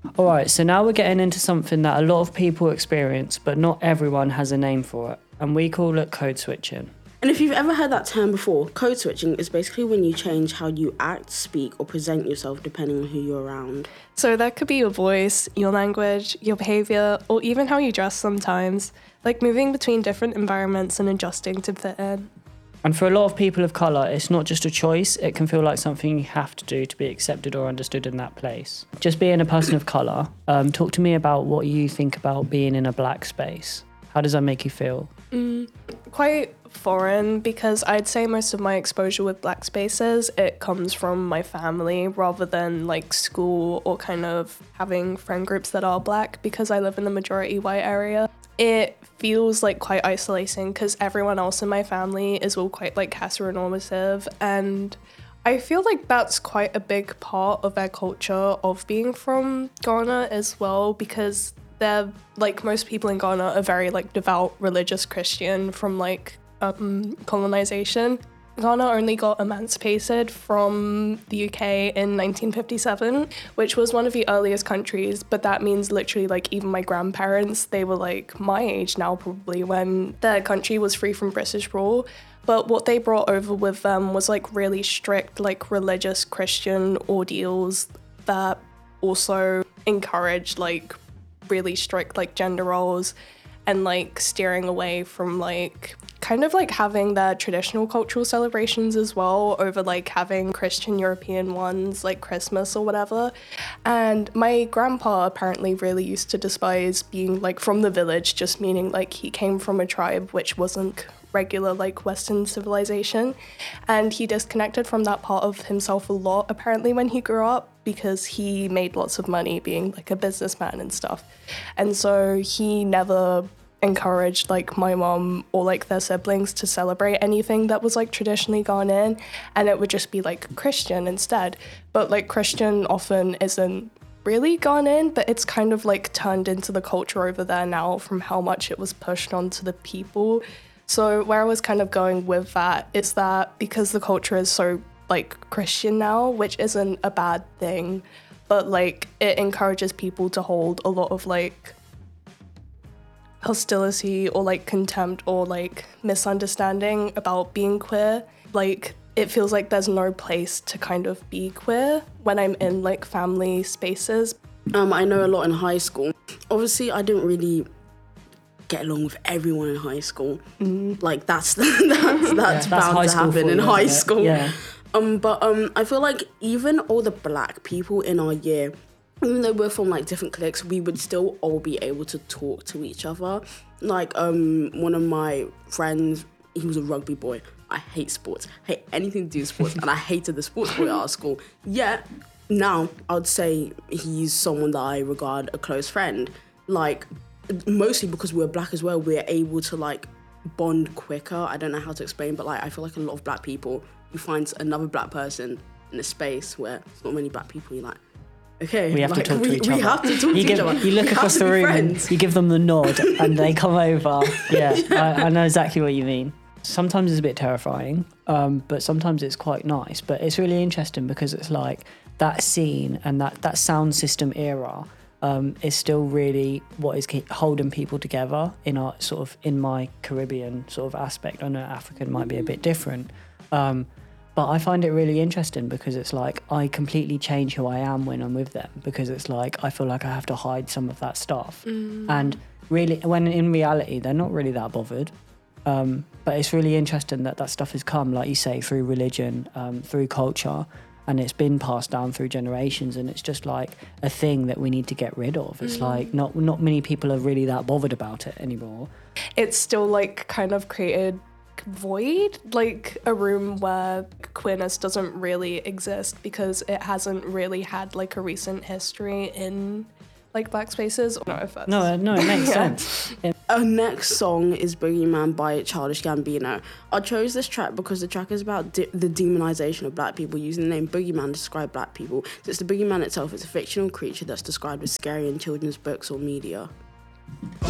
All right, so now we're getting into something that a lot of people experience, but not everyone has a name for it, and we call it code switching. And if you've ever heard that term before, code switching is basically when you change how you act, speak, or present yourself depending on who you're around. So that could be your voice, your language, your behavior, or even how you dress sometimes, like moving between different environments and adjusting to fit in. And for a lot of people of colour, it's not just a choice, it can feel like something you have to do to be accepted or understood in that place. Just being a person of colour, talk to me about what you think about being in a black space. How does that make you feel? Quite foreign, because I'd say most of my exposure with black spaces, it comes from my family rather than like school or kind of having friend groups that are black, because I live in the majority white area. It feels like quite isolating because everyone else in my family is all quite like heteronormative, and I feel like that's quite a big part of their culture of being from Ghana as well, because they're like, most people in Ghana are very like devout religious Christian from like colonization. Ghana only got emancipated from the UK in 1957, which was one of the earliest countries, but that means literally like even my grandparents, they were like my age now probably when their country was free from British rule. But what they brought over with them was like really strict like religious Christian ordeals that also encouraged like really strict like gender roles and like steering away from like kind of like having their traditional cultural celebrations as well over like having Christian European ones like Christmas or whatever. And my grandpa apparently really used to despise being like from the village, just meaning like he came from a tribe which wasn't regular like Western civilization, and he disconnected from that part of himself a lot apparently when he grew up, because he made lots of money being like a businessman and stuff. And so he never encouraged like my mom or like their siblings to celebrate anything that was like traditionally Ghanaian, and it would just be like Christian instead. But like Christian often isn't really Ghanaian, but it's kind of like turned into the culture over there now from how much it was pushed onto the people. So where I was kind of going with that is that because the culture is so like Christian now, which isn't a bad thing, but like it encourages people to hold a lot of like hostility or like contempt or like misunderstanding about being queer. Like it feels like there's no place to kind of be queer when I'm in like family spaces. I know a lot in high school. Obviously, I didn't really get along with everyone in high school. Like that's bound to happen in high school. Yeah. But I feel like even all the black people in our year, even though we're from like different cliques, we would still all be able to talk to each other. Like one of my friends, he was a rugby boy. I hate sports, hate anything to do with sports, and I hated the sports boy at our school. Yet now I would say he's someone that I regard a close friend. Like mostly because we're black as well, we're able to like bond quicker. I don't know how to explain, but like I feel like a lot of black people, you find another black person in a space where there's not many black people, you're like, okay, we have to talk to each other. We have to talk to each other. You look across the room and you give them the nod and they come over. Yeah, I know exactly what you mean. Sometimes it's a bit terrifying, but sometimes it's quite nice. But it's really interesting because it's like that scene and that sound system era is still really what is holding people together in our sort of, in my Caribbean sort of aspect. I know African might be a bit different, but I find it really interesting because it's like I completely change who I am when I'm with them, because it's like I feel like I have to hide some of that stuff. And really, when in reality, they're not really that bothered. But it's really interesting that stuff has come, like you say, through religion, through culture, and it's been passed down through generations, and it's just like a thing that we need to get rid of. It's like not many people are really that bothered about it anymore. It's still like kind of created void, like a room where queerness doesn't really exist because it hasn't really had like a recent history in like black spaces. No, it makes sense. Our next song is Boogeyman by Childish Gambino. I chose this track because the track is about the demonization of black people, using the name Boogeyman to describe black people. Since the Boogeyman itself is a fictional creature that's described as scary in children's books or media.